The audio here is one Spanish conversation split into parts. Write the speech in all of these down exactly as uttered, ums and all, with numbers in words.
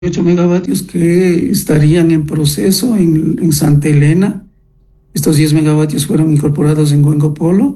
ocho megavatios que estarían en proceso en, en Santa Elena. Estos diez megavatios fueron incorporados en Huenco Polo.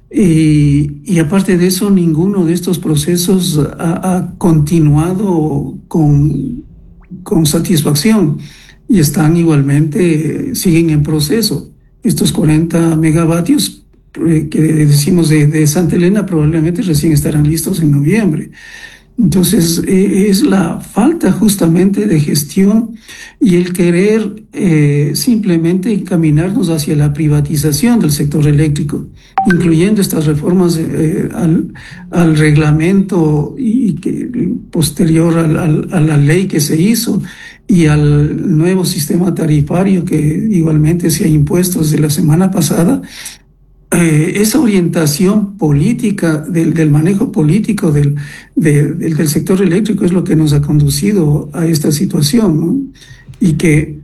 Y, y aparte de eso, ninguno de estos procesos ha, ha continuado con, con satisfacción y están igualmente, siguen en proceso. Estos cuarenta megavatios eh, que decimos de, de Santa Elena probablemente recién estarán listos en noviembre. Entonces, eh, es la falta justamente de gestión y el querer eh, simplemente encaminarnos hacia la privatización del sector eléctrico, incluyendo estas reformas eh, al, al reglamento y que posterior al, al, a la ley que se hizo y al nuevo sistema tarifario que igualmente se ha impuesto desde la semana pasada. Eh, esa orientación política del, del manejo político del, de, del, del sector eléctrico es lo que nos ha conducido a esta situación, ¿no? Y que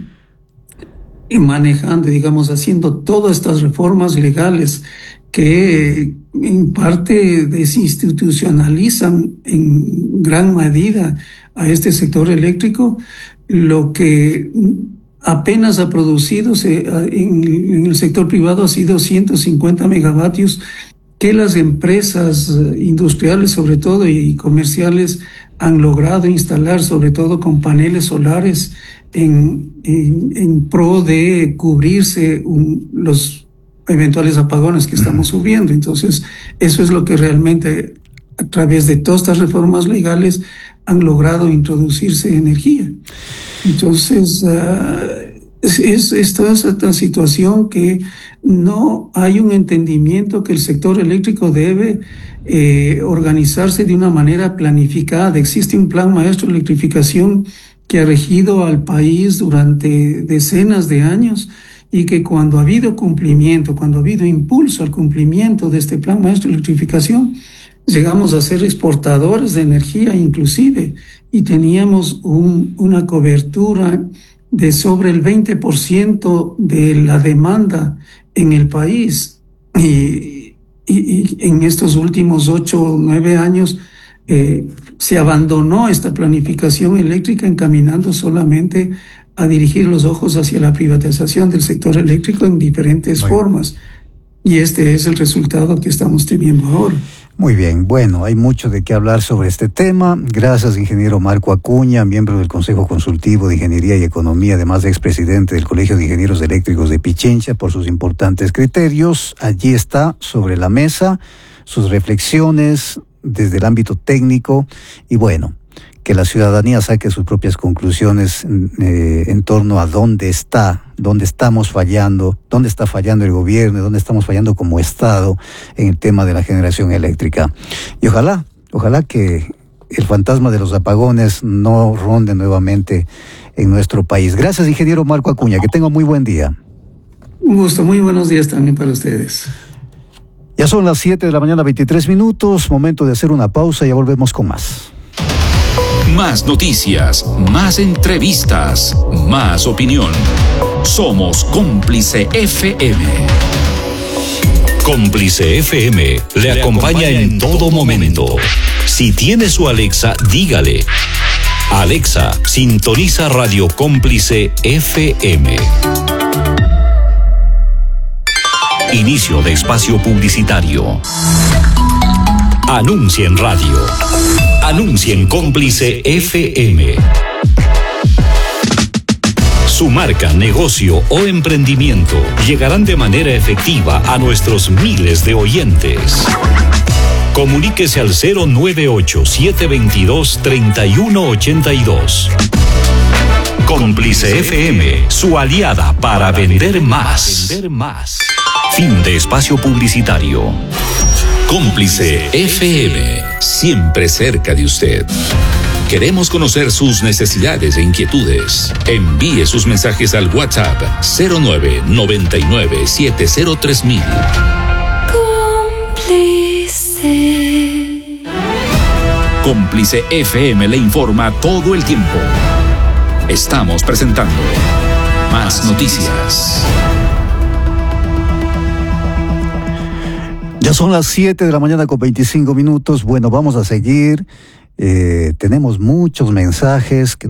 y manejando, digamos, haciendo todas estas reformas legales que en parte desinstitucionalizan en gran medida a este sector eléctrico, lo que apenas ha producido se, en, en el sector privado ha sido ciento cincuenta megavatios que las empresas industriales sobre todo y comerciales han logrado instalar, sobre todo con paneles solares en, en, en pro de cubrirse un, los eventuales apagones que estamos sufriendo. Entonces, eso es lo que realmente a través de todas estas reformas legales han logrado introducirse energía. Entonces, uh, es, es, es toda esta situación que no hay un entendimiento que el sector eléctrico debe eh, organizarse de una manera planificada. Existe un plan maestro de electrificación que ha regido al país durante decenas de años y que cuando ha habido cumplimiento, cuando ha habido impulso al cumplimiento de este plan maestro de electrificación, llegamos a ser exportadores de energía inclusive y teníamos un, una cobertura de sobre el veinte por ciento de la demanda en el país. Y, y, y en estos últimos ocho o nueve años eh, se abandonó esta planificación eléctrica encaminando solamente a dirigir los ojos hacia la privatización del sector eléctrico en diferentes Bueno. formas. Y este es el resultado que estamos teniendo ahora. Muy bien, bueno, hay mucho de qué hablar sobre este tema. Gracias, ingeniero Marco Acuña, miembro del Consejo Consultivo de Ingeniería y Economía, además de expresidente del Colegio de Ingenieros Eléctricos de Pichincha, por sus importantes criterios. Allí está, sobre la mesa, sus reflexiones desde el ámbito técnico y bueno, que la ciudadanía saque sus propias conclusiones eh, en torno a dónde está, dónde estamos fallando, dónde está fallando el gobierno, dónde estamos fallando como Estado en el tema de la generación eléctrica. Y ojalá, ojalá que el fantasma de los apagones no ronde nuevamente en nuestro país. Gracias, ingeniero Marco Acuña, que tenga muy buen día. Un gusto, muy buenos días también para ustedes. Ya son las siete de la mañana, veintitrés minutos, momento de hacer una pausa y ya volvemos con más. Más noticias, más entrevistas, más opinión. Somos Cómplice F M. Cómplice F M le acompaña en todo momento. Si tiene su Alexa, dígale: Alexa, sintoniza Radio Cómplice F M. Inicio de espacio publicitario. Anuncia en radio. Anuncia en Cómplice F M. Su marca, negocio o emprendimiento llegarán de manera efectiva a nuestros miles de oyentes. Comuníquese al cero nueve ocho, siete dos dos, tres uno ocho dos. Cómplice F M, su aliada para vender más. Vender más. Fin de espacio publicitario. Cómplice F M, siempre cerca de usted. Queremos conocer sus necesidades e inquietudes. Envíe sus mensajes al WhatsApp cero nueve, noventa y nueve, siete cero tres mil. Cómplice. Cómplice F M le informa todo el tiempo. Estamos presentando Más Noticias. Ya son las siete de la mañana con veinticinco minutos. Bueno, vamos a seguir Eh, tenemos muchos mensajes que